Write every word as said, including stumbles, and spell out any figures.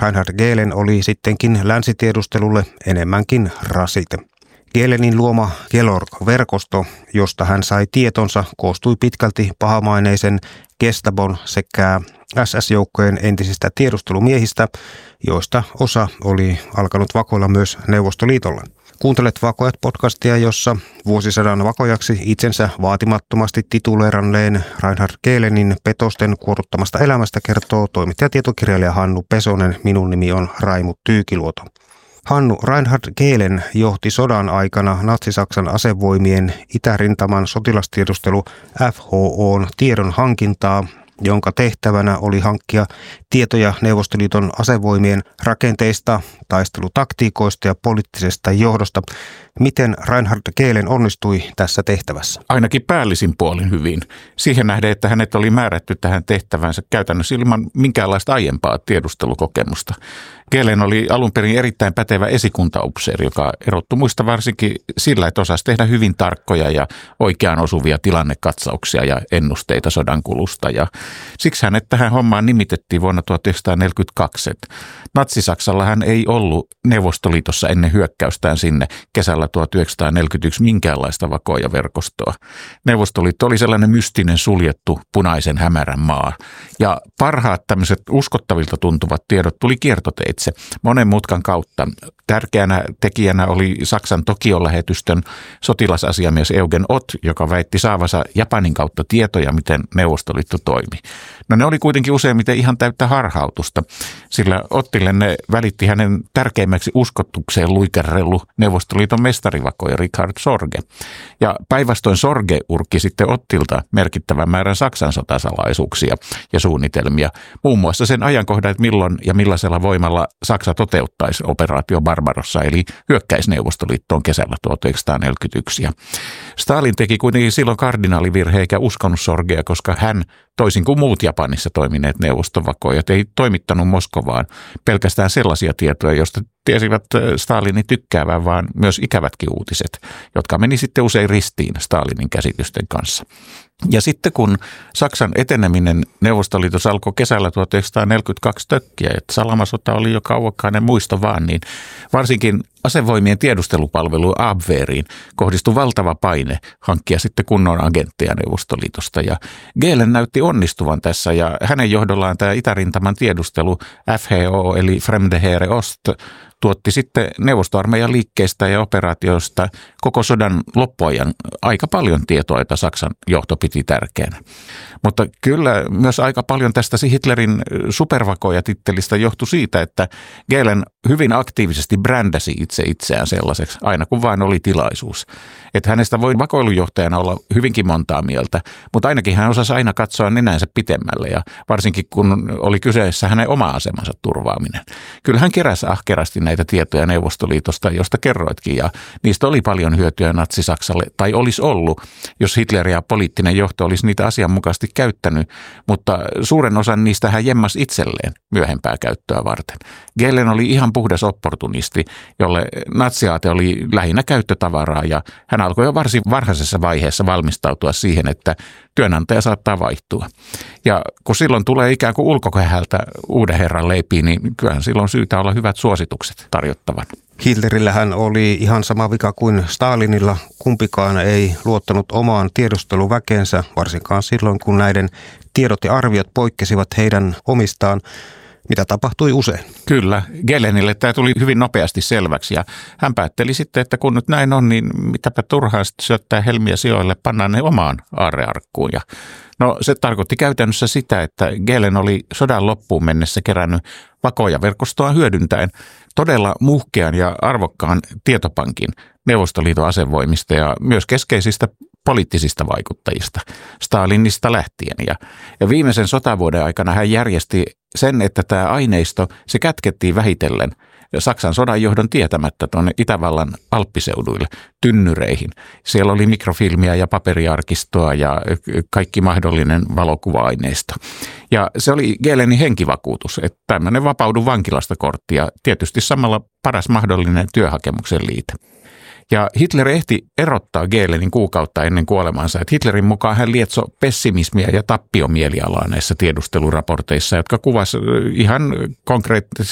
Reinhard Gehlen oli sittenkin länsitiedustelulle enemmänkin rasite. Gehlenin luoma Gelorg-verkosto, josta hän sai tietonsa, koostui pitkälti pahamaineisen Gestabon sekä S S-joukkojen entisistä tiedustelumiehistä, joista osa oli alkanut vakoilla myös Neuvostoliitolla. Kuuntelet Vakojat podcastia, jossa vuosisadan vakojaksi itsensä vaatimattomasti tituleeranneen Reinhard Gehlenin petosten kuoruttamasta elämästä kertoo toimittaja-tietokirjailija Hannu Pesonen. Minun nimi on Raimut Tyykiluoto. Hannu, Reinhard Gehlen johti sodan aikana Natsi-Saksan asevoimien itärintaman sotilastiedustelu F H O:n tiedon hankintaa, jonka tehtävänä oli hankkia tietoja Neuvostoliiton asevoimien rakenteista, taistelutaktiikoista ja poliittisesta johdosta. Miten Reinhard Gehlen onnistui tässä tehtävässä? Ainakin päällisin puolin hyvin. Siihen nähden, että hänet oli määrätty tähän tehtävänsä käytännössä ilman minkäänlaista aiempaa tiedustelukokemusta. Gehlen oli alun perin erittäin pätevä esikuntaupseeri, joka erottui muista varsinkin sillä, että osasi tehdä hyvin tarkkoja ja oikeaan osuvia tilannekatsauksia ja ennusteita sodankulusta. Ja siksi hänet tähän hommaan nimitettiin vuonna tuhatyhdeksänsataaneljäkymmentäkaksi. Natsi-Saksalla hän ei ollut Neuvostoliitossa ennen hyökkäystään sinne kesällä tuhatyhdeksänsataaneljäkymmentäyksi minkäänlaista vakoajaverkostoa. Neuvostoliitto oli sellainen mystinen suljettu punaisen hämärän maa. Ja parhaat tämmöiset uskottavilta tuntuvat tiedot tuli kiertoteitse monen mutkan kautta. Tärkeänä tekijänä oli Saksan Tokion-lähetystön sotilasasiamies Eugen Ott, joka väitti saavansa Japanin kautta tietoja, miten Neuvostoliitto toimi. No ne oli kuitenkin useimmiten ihan täyttä harhautusta, sillä Ottille ne välitti hänen tärkeimmäksi uskotukseen luikerrellut Neuvostoliiton mestarivakoja Richard Sorge. Ja päinvastoin Sorge urkki sitten Ottilta merkittävän määrän Saksan sotasalaisuuksia ja suunnitelmia. Muun muassa sen ajankohdan, että milloin ja millaisella voimalla Saksa toteuttaisi operaatio Barbarossa, eli hyökkäisi Neuvostoliittoon kesällä tuhatyhdeksänsataaneljäkymmentäyksi. Ja Stalin teki kuitenkin silloin kardinaalivirhe eikä uskonut Sorgea, koska hän, toisin kuin muut Japanissa toimineet neuvostovakoijat, ei toimittanut Moskovaan pelkästään sellaisia tietoja, joista tiesivät Stalinin tykkäävän, vaan myös ikävätkin uutiset, jotka meni sitten usein ristiin Stalinin käsitysten kanssa. Ja sitten kun Saksan eteneminen Neuvostoliitossa alkoi kesällä tuhatyhdeksänsataaneljäkymmentäkaksi tökkiä, että salamasota oli jo kauakkainen muisto vaan, niin varsinkin asevoimien tiedustelupalvelu Abwehriin kohdistui valtava paine hankkia sitten kunnon agentteja Neuvostoliitosta. Ja Gehlen näytti onnistuvan tässä ja hänen johdollaan tämä itärintaman tiedustelu F H O eli Fremde Heere Ost tuotti sitten neuvostoarmeijan liikkeistä ja operaatioista koko sodan loppuajan aika paljon tietoa, jota Saksan johto piti tärkeänä. Mutta kyllä myös aika paljon tästä Hitlerin supervakoja-tittelistä johtui siitä, että Gehlen hyvin aktiivisesti brändäsi itse itseään sellaiseksi, aina kun vain oli tilaisuus. Että hänestä voi vakoilujohtajana olla hyvinkin montaa mieltä, mutta ainakin hän osasi aina katsoa nenänsä pitemmälle ja varsinkin kun oli kyseessä hänen oma asemansa turvaaminen. Kyllä hän keräsi ahkerasti näitä tietoja Neuvostoliitosta, josta kerroitkin, ja niistä oli paljon hyötyä Natsi-Saksalle, tai olisi ollut, jos Hitler ja poliittinen johto olisi niitä asianmukaisesti käyttänyt, mutta suuren osan niistä hän jemmasi itselleen myöhempää käyttöä varten. Gehlen oli ihan puhdas opportunisti, jolle natsiaate oli lähinnä käyttötavaraa, ja hän alkoi jo varsin varhaisessa vaiheessa valmistautua siihen, että työnantaja saattaa vaihtua. Ja kun silloin tulee ikään kuin ulkokehältä uuden herran leipiin, niin kyllähän silloin syytä olla hyvät suositukset tarjottavan. Hitlerillähän oli ihan sama vika kuin Stalinilla. Kumpikaan ei luottanut omaan tiedusteluväkeensä, varsinkaan silloin, kun näiden tiedot ja arviot poikkesivat heidän omistaan. Mitä tapahtui usein? Kyllä, Gehlenille tämä tuli hyvin nopeasti selväksi ja hän päätteli sitten, että kun nyt näin on, niin mitäpä turhaa sitten syöttää helmiä sijoille, pannaan ne omaan aarrearkkuun. Ja no se tarkoitti käytännössä sitä, että Gehlen oli sodan loppuun mennessä kerännyt vakoajaverkostoa hyödyntäen todella muhkean ja arvokkaan tietopankin Neuvostoliiton asevoimista ja myös keskeisistä poliittisista vaikuttajista, Stalinista lähtien. Ja, ja viimeisen sotavuoden aikana hän järjesti sen, että tämä aineisto, se kätkettiin vähitellen Saksan sodanjohdon tietämättä tuonne Itävallan alppiseuduille, tynnyreihin. Siellä oli mikrofilmiä ja paperiarkistoa ja kaikki mahdollinen valokuva-aineisto. Ja se oli Gehlenin henkivakuutus, että tämmöinen vapaudu vankilasta kortti ja tietysti samalla paras mahdollinen työhakemuksen liite. Ja Hitler ehti erottaa Gehlenin kuukautta ennen kuolemaansa, että Hitlerin mukaan hän lietsoi pessimismiä ja tappiomielialaa näissä tiedusteluraporteissa, jotka kuvasivat ihan konkreettisesti